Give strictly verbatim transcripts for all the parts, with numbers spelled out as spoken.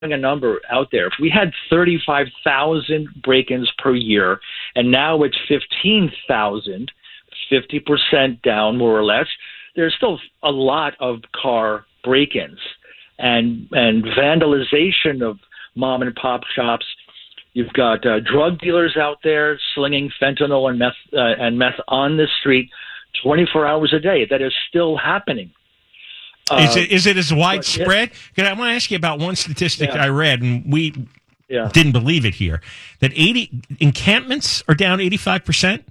a number out there. If we had thirty-five thousand break-ins per year, and now it's fifteen thousand, fifty percent down more or less, there's still a lot of car break-ins and and vandalization of mom and pop shops. You've got uh, drug dealers out there slinging fentanyl and meth uh, and meth on the street twenty-four hours a day. That is still happening. Is Uh, it is it as widespread? But, yeah. I want to ask you about one statistic Yeah. I read, and we yeah. didn't believe it here, that eighty encampments are down eighty-five percent?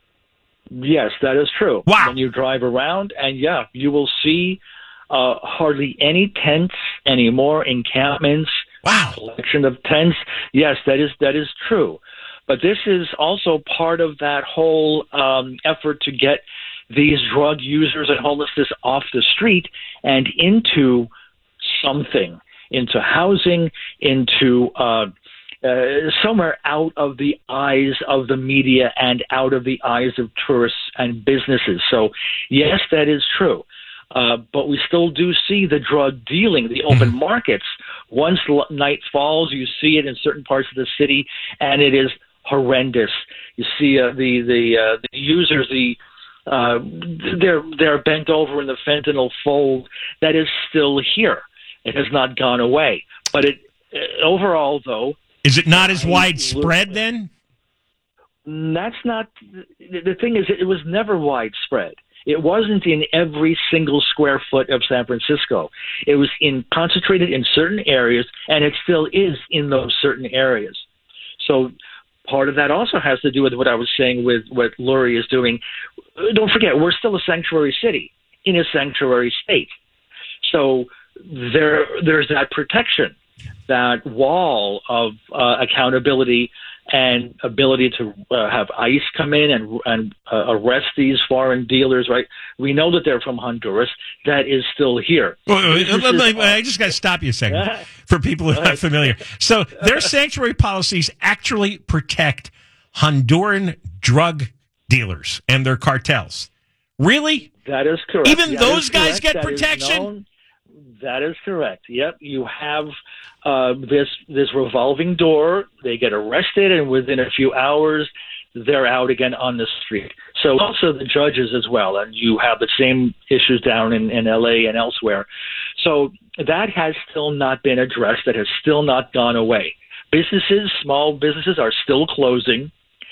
Yes, that is true. Wow. When you drive around, and yeah, you will see uh, hardly any tents anymore, encampments, Wow. collection of tents. Yes, that is that is true. But this is also part of that whole um, effort to get these drug users and homelessness off the street and into something, into housing, into uh, uh, somewhere out of the eyes of the media and out of the eyes of tourists and businesses. So, yes, that is true. Uh, but we still do see the drug dealing, the open markets. Once l- night falls, you see it in certain parts of the city, and it is horrendous. You see uh, the the, uh, the users, the uh, they're they're bent over in the fentanyl fold. That is still here. It has not gone away. But it uh, overall, though, Is it not as I widespread look- then? that's not the the thing. Is it was never widespread. It wasn't in every single square foot of San Francisco. It was in concentrated in certain areas, and it still is in those certain areas. So part of that also has to do with what I was saying with what Lurie is doing. Don't forget, we're still a sanctuary city in a sanctuary state. So there, there's that protection, that wall of uh, accountability and ability to uh, have ICE come in and and uh, arrest these foreign dealers, right? We know that they're from Honduras. That is still here. Well, uh, Businesses let me- are- I just got to stop you a second for people who are not familiar. So their sanctuary policies actually protect Honduran drug dealers and their cartels. Really? That is correct. Even That those is guys correct. get That is protection? known. That is correct. Yep. You have uh, this this revolving door. They get arrested, and within a few hours, they're out again on the street. So also the judges as well, and you have the same issues down in, in L A and elsewhere. So that has still not been addressed. That has still not gone away. Businesses, small businesses, are still closing.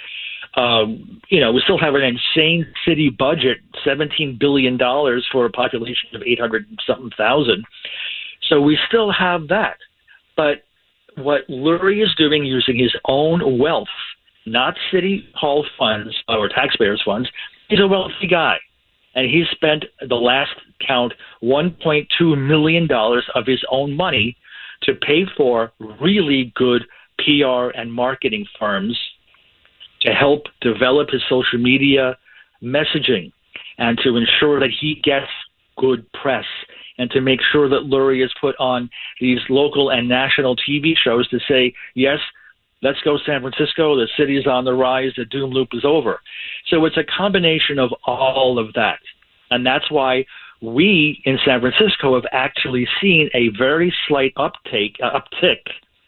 Um, you know, we still have an insane city budget, seventeen billion dollars for a population of eight hundred something thousand. So we still have that. But what Lurie is doing using his own wealth, not city hall funds or taxpayers' funds, he's a wealthy guy. And he spent the last count one point two million dollars of his own money to pay for really good P R and marketing firms to help develop his social media messaging and to ensure that he gets good press and to make sure that Lurie is put on these local and national T V shows to say, yes, let's go San Francisco, the city is on the rise, the doom loop is over. So it's a combination of all of that. And that's why we in San Francisco have actually seen a very slight uptake, uh, uptick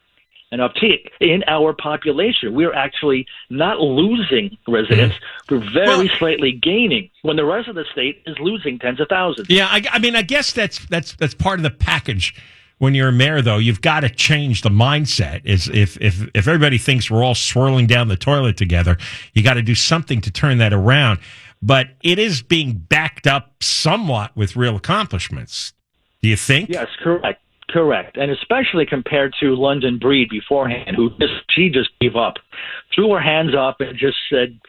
an uptick in our population. We're actually not losing residents. We're very Well- slightly gaining when the rest of the state is losing tens of thousands. Yeah, I, I mean, I guess that's that's that's part of the package. When you're a mayor, though, you've got to change the mindset. Is if if if everybody thinks we're all swirling down the toilet together, you got to do something to turn that around. But it is being backed up somewhat with real accomplishments. Do you think? Yes, correct. Correct. And especially compared to London Breed beforehand, who just, she just gave up, threw her hands up and just said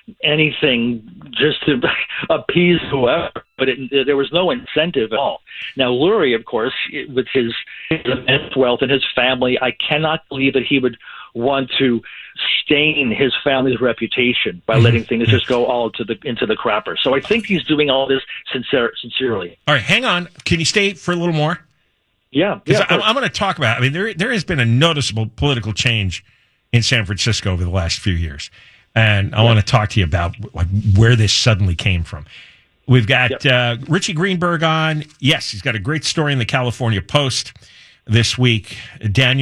anything just to appease whoever. But it, there was no incentive at all. Now, Lurie, of course, with his, his immense wealth and his family, I cannot believe that he would want to stain his family's reputation by letting things just go all to the into the crapper. So I think he's doing all this sincere, sincerely. All right, hang on. Can you stay for a little more? Yeah, Because yeah. I'm, I'm going to talk about. I mean, there there has been a noticeable political change in San Francisco over the last few years, and I Yeah. want to talk to you about like where this suddenly came from. We've got Yep. uh, Richie Greenberg on. Yes, he's got a great story in the California Post this week. Daniel